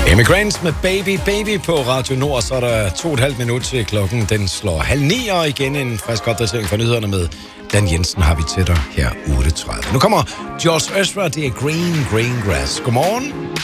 Immigrants med Baby Baby på Radio Nord, så er der 2,5 minutter til klokken. Den slår 8:30, og igen en frisk opdatering for nyhederne med Dan Jensen har vi til dig her 8:30. Nu kommer George Ezra, det er Green Grass. Godmorgen.